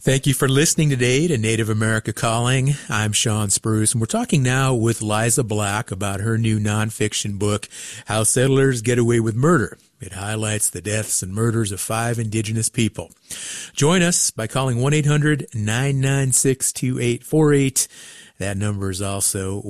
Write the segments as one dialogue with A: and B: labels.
A: Thank you for listening today to Native America Calling. I'm Sean Spruce, and we're talking now with Liza Black about her new nonfiction book, How Settlers Get Away with Murder. It highlights the deaths and murders of 5 indigenous people. Join us by calling 1-800-996-2848. That number is also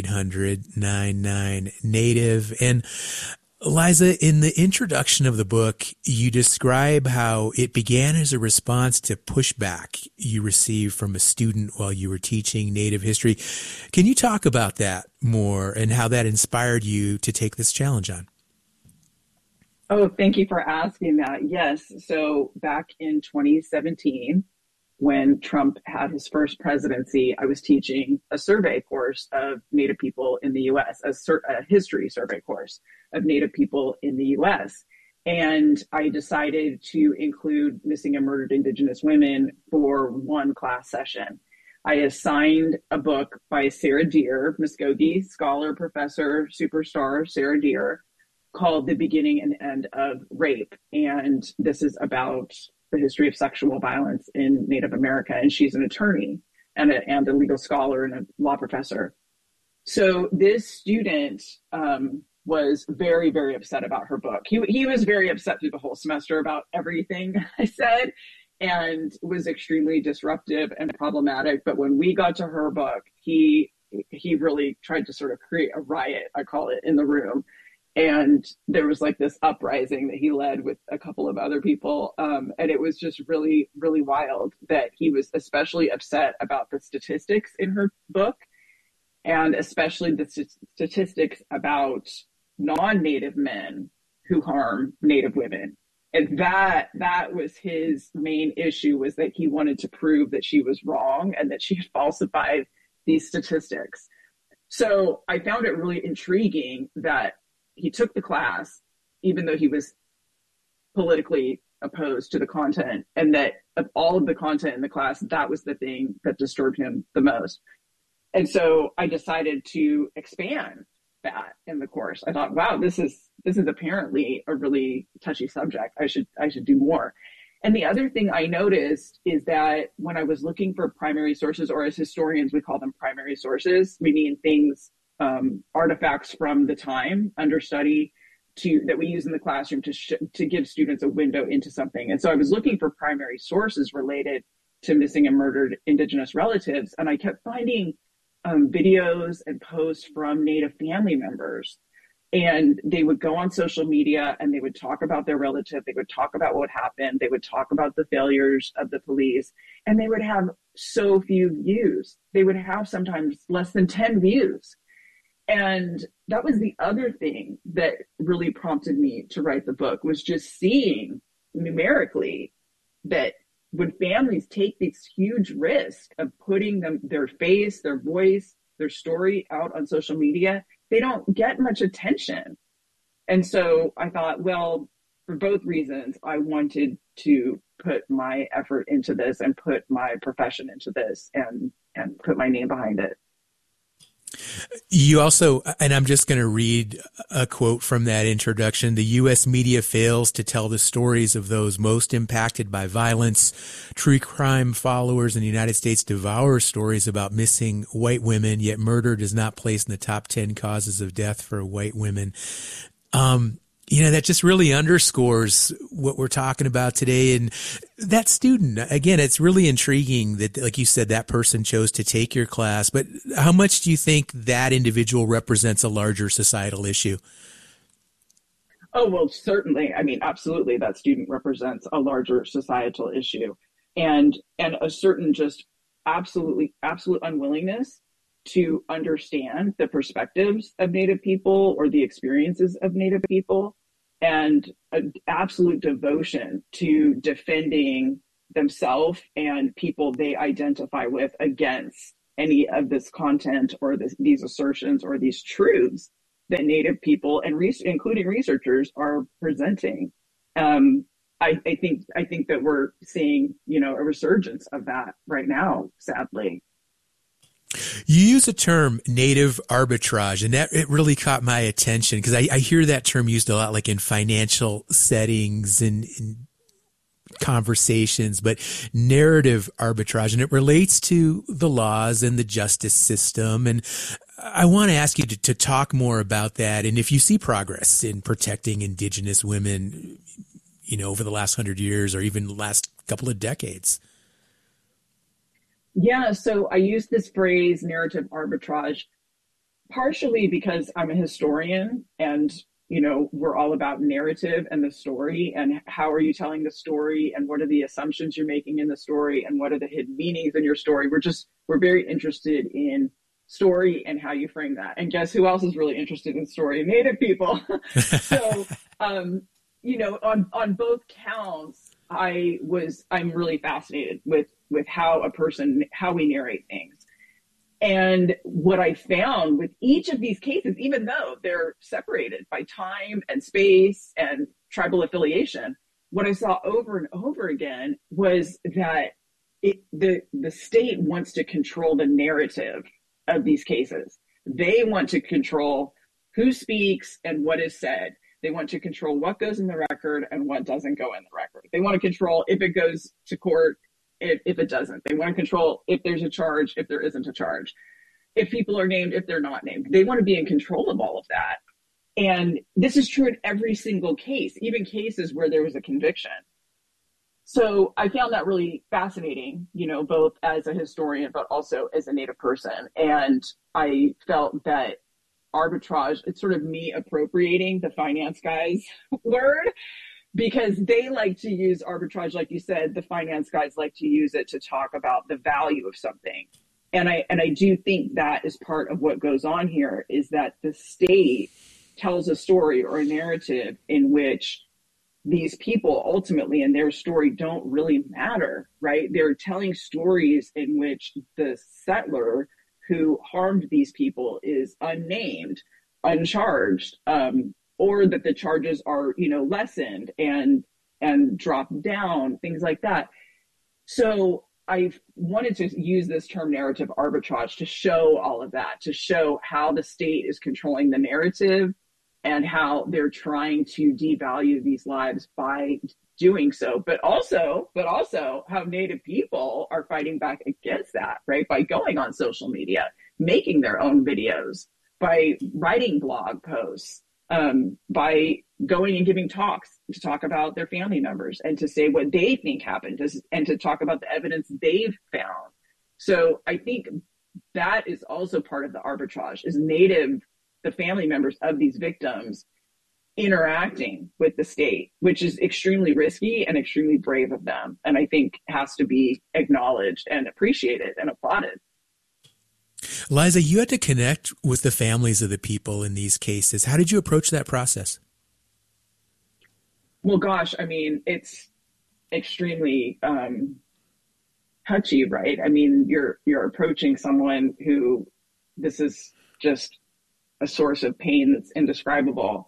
A: 1-800-99-NATIVE. And Liza, in the introduction of the book, you describe how it began as a response to pushback you received from a student while you were teaching Native history. Can you talk about that more and how that inspired you to take this challenge on?
B: Oh, thank you for asking that. Yes. So back in 2017, when Trump had his first presidency, I was teaching a survey course of Native people in the U.S., a history survey course of Native people in the U.S. And I decided to include missing and murdered Indigenous women for one class session. I assigned a book by Sarah Deer, Muskogee scholar, professor, superstar Sarah Deer, called The Beginning and End of Rape. And this is about the history of sexual violence in Native America. And she's an attorney and a legal scholar and a law professor. So this student was very, very upset about her book. He was very upset through the whole semester about everything I said and was extremely disruptive and problematic. But when we got to her book, he really tried to sort of create a riot, I call it, in the room. And there was like this uprising that he led with a couple of other people. And it was just really, really wild that he was especially upset about the statistics in her book, and especially the statistics about non-Native men who harm Native women. And that was his main issue, was that he wanted to prove that she was wrong and that she had falsified these statistics. So I found it really intriguing that he took the class, even though he was politically opposed to the content, and that of all of the content in the class, that was the thing that disturbed him the most. And so I decided to expand that in the course. I thought, wow, this is apparently a really touchy subject. I should do more. And the other thing I noticed is that when I was looking for primary sources, or as historians, we call them primary sources, meaning things, artifacts from the time under study that we use in the classroom to give students a window into something. And so I was looking for primary sources related to missing and murdered Indigenous relatives. And I kept finding videos and posts from Native family members. And they would go on social media and they would talk about their relative. They would talk about what happened. They would talk about the failures of the police. And they would have so few views. They would have sometimes less than 10 views. And that was the other thing that really prompted me to write the book, was just seeing numerically that when families take this huge risk of putting their face, their voice, their story out on social media, they don't get much attention. And so I thought, well, for both reasons, I wanted to put my effort into this and put my profession into this and put my name behind it.
A: You also, and I'm just going to read a quote from that introduction, the U.S. media fails to tell the stories of those most impacted by violence. True crime followers in the United States devour stories about missing white women, yet murder does not place in the top 10 causes of death for white women. That just really underscores what we're talking about today. And that student, again, it's really intriguing that, like you said, that person chose to take your class. But how much do you think that individual represents a larger societal issue?
B: Oh, well, certainly. I mean, absolutely. That student represents a larger societal issue and a certain just absolute unwillingness to understand the perspectives of Native people or the experiences of Native people, and an absolute devotion to defending themselves and people they identify with against any of this content or these assertions or these truths that Native people and including researchers are presenting. I think that we're seeing, a resurgence of that right now, sadly.
A: You use a term, native arbitrage, and it really caught my attention because I hear that term used a lot, like in financial settings. And conversations, but narrative arbitrage, and it relates to the laws and the justice system. And I want to ask you to talk more about that. And if you see progress in protecting Indigenous women, over the last 100 years or even the last couple of decades.
B: Yeah, so I use this phrase narrative arbitrage partially because I'm a historian and we're all about narrative and the story and how are you telling the story and what are the assumptions you're making in the story and what are the hidden meanings in your story. We're very interested in story and how you frame that. And guess who else is really interested in story? Native people. So, on both counts, I'm really fascinated with how we narrate things. And what I found with each of these cases, even though they're separated by time and space and tribal affiliation, what I saw over and over again was that the state wants to control the narrative of these cases. They want to control who speaks and what is said. They want to control what goes in the record and what doesn't go in the record. They want to control if it goes to court, if it doesn't. They want to control if there's a charge, if there isn't a charge, if people are named, if they're not named. They want to be in control of all of that. And this is true in every single case, even cases where there was a conviction. So I found that really fascinating, both as a historian, but also as a Native person. And I felt that arbitrage, it's sort of me appropriating the finance guys' word, because they like to use arbitrage. Like you said, the finance guys like to use it to talk about the value of something. And I do think that is part of what goes on here, is that the state tells a story or a narrative in which these people ultimately in their story don't really matter, right? They're telling stories in which the settler who harmed these people is unnamed, uncharged, or that the charges are, lessened and dropped down, things like that. So I wanted to use this term narrative arbitrage to show all of that, to show how the state is controlling the narrative and how they're trying to devalue these lives by doing so, but also how Native people are fighting back against that, right? By going on social media, making their own videos, by writing blog posts, by going and giving talks to talk about their family members and to say what they think happened and to talk about the evidence they've found. So I think that is also part of the arbitrage, is the family members of these victims interacting with the state, which is extremely risky and extremely brave of them. And I think has to be acknowledged and appreciated and applauded.
A: Liza, you had to connect with the families of the people in these cases. How did you approach that process?
B: Well, gosh, it's extremely touchy, right? You're approaching someone who this is just a source of pain that's indescribable.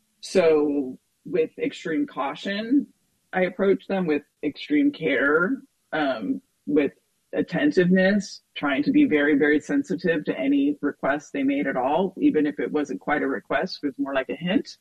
B: So with extreme caution, I approach them with extreme care, with attentiveness, trying to be very, very sensitive to any request they made at all, even if it wasn't quite a request, it was more like a hint.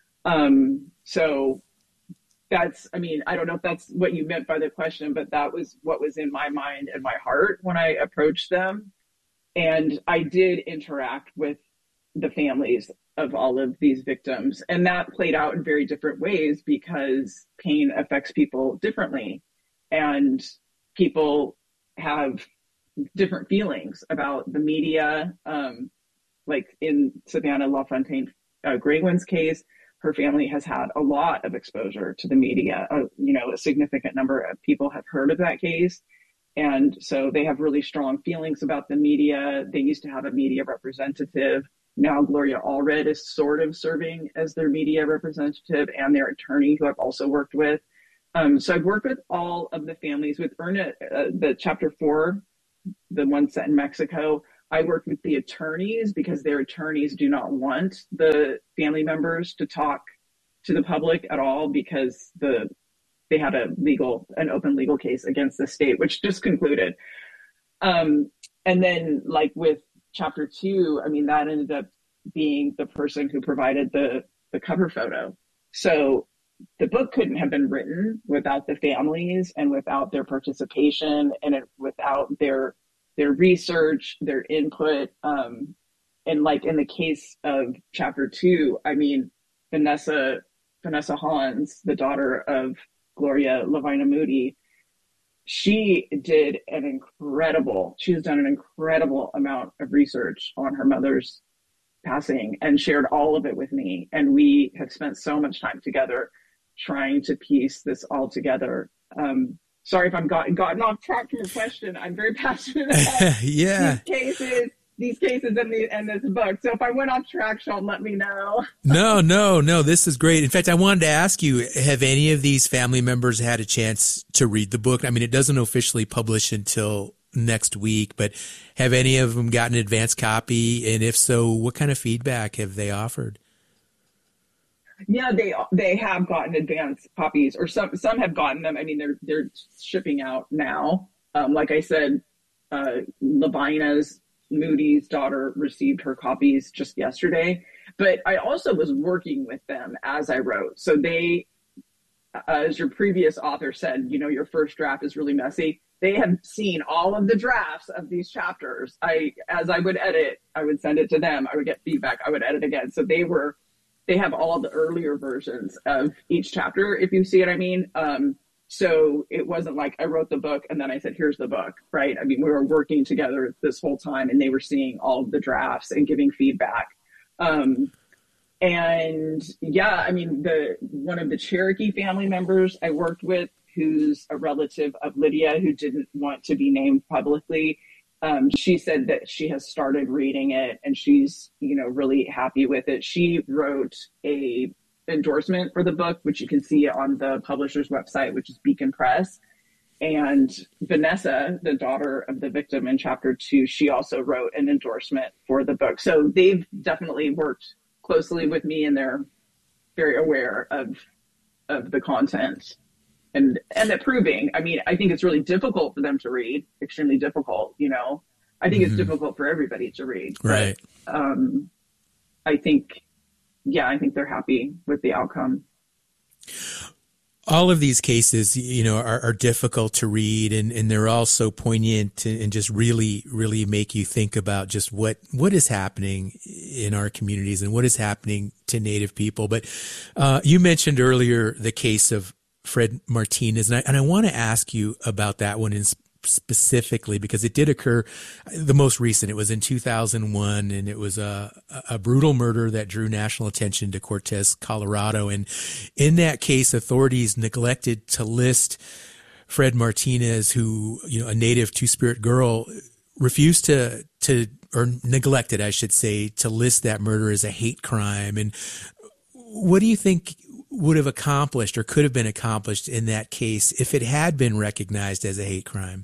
B: So that's, I don't know if that's what you meant by the question, but that was what was in my mind and my heart when I approached them. And I did interact with the families of all of these victims. And that played out in very different ways because pain affects people differently. And people have different feelings about the media. Like in Savannah LaFontaine Greywin's case, her family has had a lot of exposure to the media. A significant number of people have heard of that case. And so they have really strong feelings about the media. They used to have a media representative. Now Gloria Allred is sort of serving as their media representative and their attorney, who I've also worked with. So I've worked with all of the families. With Erna, the Chapter 4, the one set in Mexico, I worked with the attorneys because their attorneys do not want the family members to talk to the public at all because they had an open legal case against the state, which just concluded. And then like with Chapter 2, that ended up being the person who provided the cover photo. So the book couldn't have been written without the families and without their participation and without their research, their input. And like in the case of chapter 2, I mean, Vanessa Hans, the daughter of Gloria Lavina Moody, she has done an incredible amount of research on her mother's passing and shared all of it with me. And we have spent so much time together trying to piece this all together. Sorry if I've gotten off track from your question. I'm very passionate about these cases in this book. So if I went off track, Sean, let me know.
A: No, this is great. In fact, I wanted to ask you, have any of these family members had a chance to read the book? I mean, it doesn't officially publish until next week, but have any of them gotten an advance copy? And if so, what kind of feedback have they offered?
B: Yeah, they have gotten advance copies, or some have gotten them. I mean, they're shipping out now. Like I said, Lavina's Moody's daughter received her copies just yesterday, but I also was working with them as I wrote. So they, as your previous author said, your first draft is really messy. They have seen all of the drafts of these chapters. As I would edit, I would send it to them. I would get feedback. I would edit again. So they have all the earlier versions of each chapter, if you see what I mean. So it wasn't like I wrote the book and then I said, here's the book, right? I mean, we were working together this whole time and they were seeing all of the drafts and giving feedback. And yeah, I mean, one of the Cherokee family members I worked with, who's a relative of Lydia, who didn't want to be named publicly, she said that she has started reading it and she's, really happy with it. She wrote a endorsement for the book, which you can see on the publisher's website, which is Beacon Press. And Vanessa, the daughter of the victim in chapter 2, she also wrote an endorsement for the book. So they've definitely worked closely with me and they're very aware of the content and approving. I mean, I think it's really difficult for them to read, extremely difficult, I think it's difficult for everybody to read.
A: Right.
B: But, I think they're happy with the outcome.
A: All of these cases, are difficult to read and they're all so poignant and just really, really make you think about just what is happening in our communities and what is happening to Native people. But you mentioned earlier the case of Fred Martinez, and I want to ask you about that one specifically because it did occur, the most recent, it was in 2001, and it was a brutal murder that drew national attention to Cortez, Colorado. And in that case, authorities neglected to list Fred Martinez, who, a native Two-Spirit girl, refused to or neglected, I should say, to list that murder as a hate crime. And what do you think would have accomplished or could have been accomplished in that case if it had been recognized as a hate crime?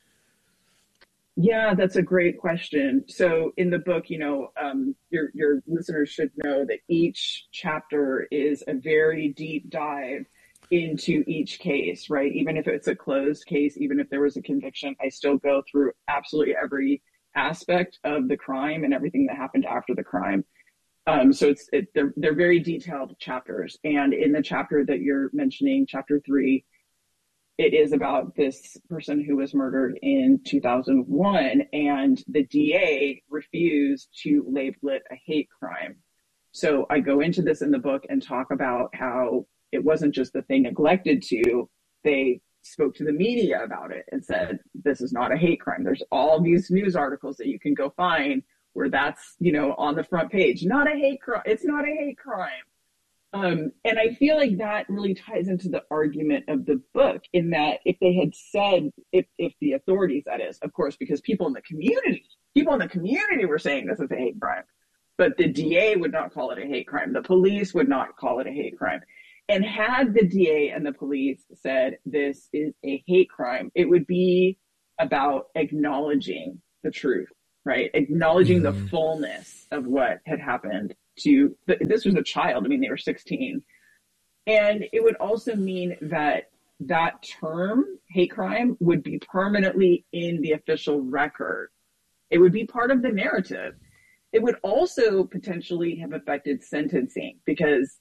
B: Yeah, that's a great question. So in the book, your listeners should know that each chapter is a very deep dive into each case, right? Even if it's a closed case, even if there was a conviction, I still go through absolutely every aspect of the crime and everything that happened after the crime. So they're very detailed chapters. And in the chapter that you're mentioning, chapter 3, it is about this person who was murdered in 2001, and the DA refused to label it a hate crime. So I go into this in the book and talk about how it wasn't just that they neglected to, they spoke to the media about it and said, this is not a hate crime. There's all these news articles that you can go find where that's, on the front page, not a hate crime. It's not a hate crime. And I feel like that really ties into the argument of the book, in that if they had said, if the authorities, that is, of course, because people in the community were saying this is a hate crime, but the DA would not call it a hate crime. The police would not call it a hate crime. And had the DA and the police said this is a hate crime, it would be about acknowledging the truth, right? Acknowledging the fullness of what had happened to, this was a child. I mean, they were 16. And it would also mean that that term, hate crime, would be permanently in the official record. It would be part of the narrative. It would also potentially have affected sentencing, because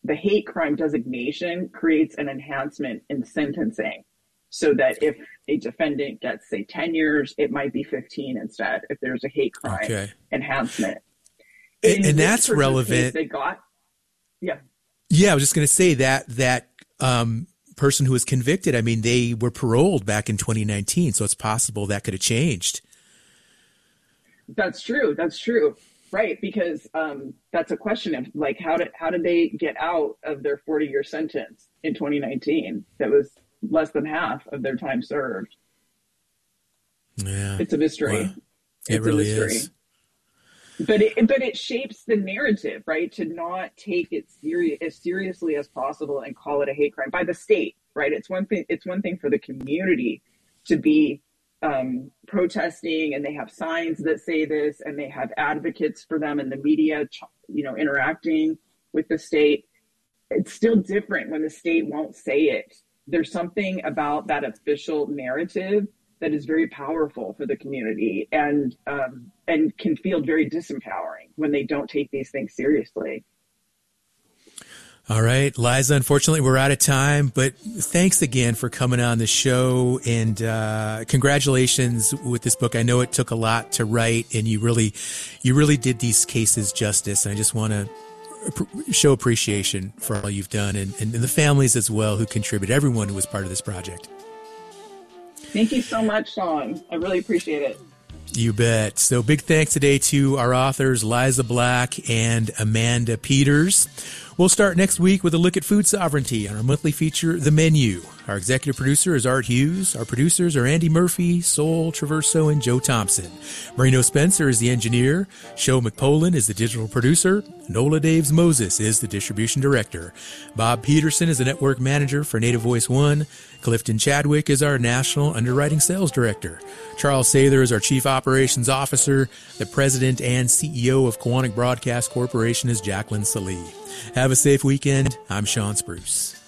B: the hate crime designation creates an enhancement in sentencing so that if a defendant gets, say, 10 years, it might be 15 instead if there's a hate crime enhancement.
A: And that's relevant.
B: They got,
A: I was just going to say that person who was convicted, I mean, they were paroled back in 2019, so it's possible that could have changed.
B: That's true. Right, because that's a question of like how did they get out of their 40-year sentence in 2019? That was less than half of their time served.
A: Yeah,
B: it's a mystery.
A: Wow. It really is.
B: But it shapes the narrative, right? To not take it as seriously as possible and call it a hate crime by the state, right? It's one thing for the community to be protesting, and they have signs that say this, and they have advocates for them in the media, interacting with the state. It's still different when the state won't say it. There's something about that official narrative that is very powerful for the community and can feel very disempowering when they don't take these things seriously.
A: All right, Liza, unfortunately, we're out of time, but thanks again for coming on the show, and congratulations with this book. I know it took a lot to write, and you really did these cases justice. And I just want to show appreciation for all you've done, and the families as well who contribute, everyone who was part of this project.
B: Thank you so much, Sean. I really appreciate it.
A: You bet. So big thanks today to our authors, Liza Black and Amanda Peters. We'll start next week with a look at food sovereignty on our monthly feature, The Menu. Our executive producer is Art Hughes. Our producers are Andy Murphy, Sol Traverso, and Joe Thompson. Marino Spencer is the engineer. Sho McPolin is the digital producer. Nola Daves Moses is the distribution director. Bob Peterson is the network manager for Native Voice One. Clifton Chadwick is our national underwriting sales director. Charles Sather is our chief operations officer. The president and CEO of Kiwanis Broadcast Corporation is Jacqueline Salee. Have a safe weekend. I'm Sean Spruce.